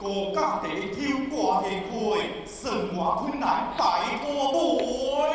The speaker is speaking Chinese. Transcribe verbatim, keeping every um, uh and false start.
各家地挑挂下开，生活困难拜托门。